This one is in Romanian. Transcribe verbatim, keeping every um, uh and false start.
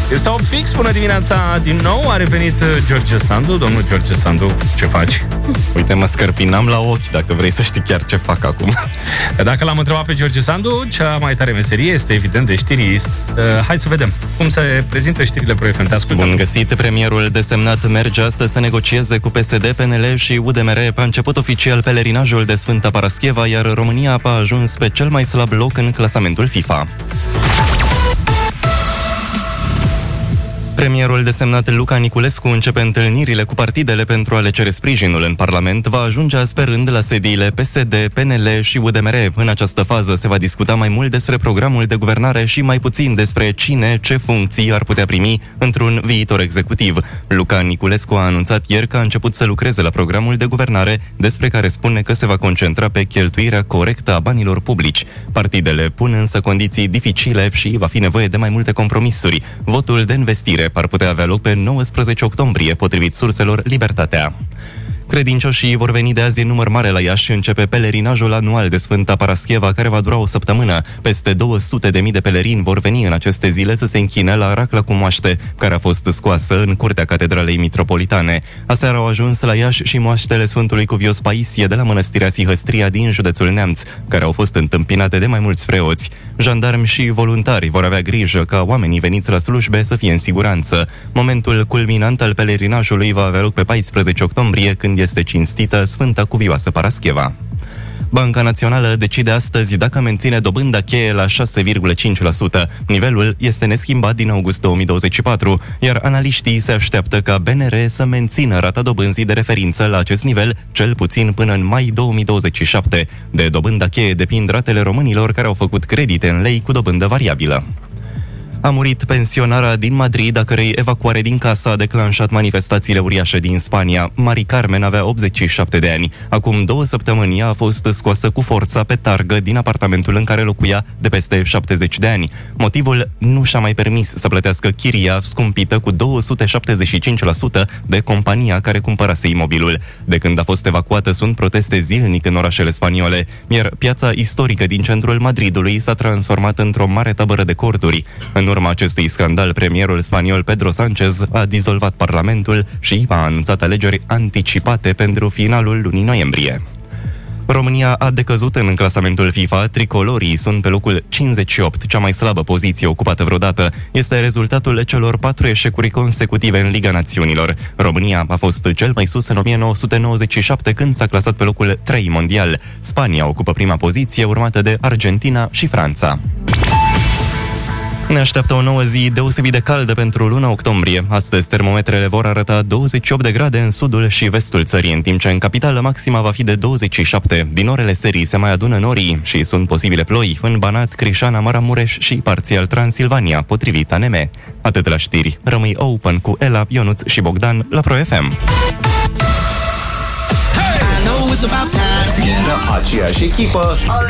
Este opt fix, bună dimineața din nou. A revenit George Sandu. Domnul George Sandu, ce faci? Uite, mă scărpinam la ochi, dacă vrei să știi chiar ce fac acum. Dacă l-am întrebat pe George Sandu, cea mai tare meserie este evident de știrist. uh, Hai să vedem cum se prezintă știrile Pro F M. Te ascultăm. Bun găsit, premierul desemnat merge astăzi să negocieze cu P S D, P N L și U D M R. A început oficial pelerinajul de Sfânta Parascheva, iar România a ajuns pe cel mai slab loc în clasamentul FIFA. Premierul desemnat Luca Niculescu începe întâlnirile cu partidele pentru a le cere sprijinul în Parlament. Va ajunge sperând la sediile P S D, P N L și U D M R. În această fază se va discuta mai mult despre programul de guvernare și mai puțin despre cine, ce funcții ar putea primi într-un viitor executiv. Luca Niculescu a anunțat ieri că a început să lucreze la programul de guvernare, despre care spune că se va concentra pe cheltuirea corectă a banilor publici. Partidele pun însă condiții dificile și va fi nevoie de mai multe compromisuri. Votul de investire ar putea avea loc pe nouăsprezece octombrie, potrivit surselor Libertatea. Credincioșii vor veni de azi în număr mare la Iași. Începe pelerinajul anual de Sfânta Parascheva, care va dura o săptămână. Peste două sute de mii de pelerini vor veni în aceste zile să se închine la racla cu moaște, care a fost scoasă în curtea Catedralei Mitropolitane. Aseară au ajuns la Iași și moaștele Sfântului Cuvios Paisie de la Mănăstirea Sihăstria din județul Neamț, care au fost întâmpinate de mai mulți preoți. Jandarmi și voluntari vor avea grijă ca oamenii veniți la slujbe să fie în siguranță. Momentul culminant al pelerinajului va avea loc pe paisprezece octombrie, când este cinstită Sfânta Cuvioasă Parascheva. Banca Națională decide astăzi dacă menține dobânda cheie la șase virgulă cinci la sută. Nivelul este neschimbat din august două mii douăzeci și patru, iar analiștii se așteaptă ca B N R să mențină rata dobânzii de referință la acest nivel, cel puțin până în mai două mii douăzeci și șapte. De dobânda cheie depind ratele românilor care au făcut credite în lei cu dobândă variabilă. A murit pensionara din Madrid, a cărei evacuare din casă a declanșat manifestațiile uriașe din Spania. Mari Carmen avea optzeci și șapte de ani. Acum două săptămâni a fost scoasă cu forța pe targă din apartamentul în care locuia de peste șaptezeci de ani. Motivul: nu și-a mai permis să plătească chiria scumpită cu două sute șaptezeci și cinci la sută de compania care cumpărase imobilul. De când a fost evacuată sunt proteste zilnic în orașele spaniole, iar piața istorică din centrul Madridului s-a transformat într-o mare tabără de corturi. În În urma acestui scandal, premierul spaniol Pedro Sánchez a dizolvat Parlamentul și a anunțat alegeri anticipate pentru finalul lunii noiembrie. România a decăzut în clasamentul FIFA, tricolorii sunt pe locul cincizeci și opt, cea mai slabă poziție ocupată vreodată. Este rezultatul celor patru eșecuri consecutive în Liga Națiunilor. România a fost cel mai sus în o mie nouă sute nouăzeci și șapte, când s-a clasat pe locul trei mondial. Spania ocupă prima poziție, urmată de Argentina și Franța. Ne așteaptă o nouă zi deosebit de caldă pentru luna octombrie. Astăzi termometrele vor arăta douăzeci și opt de grade în sudul și vestul țării, în timp ce în capitală maxima va fi de douăzeci și șapte. Din orele serii se mai adună norii și sunt posibile ploi în Banat, Crișana, Maramureș și parțial Transilvania, potrivit A N M. Atât la știri. Rămâi open cu Ela, Ionuț și Bogdan la Pro F M. Hey! Aceeași echipă.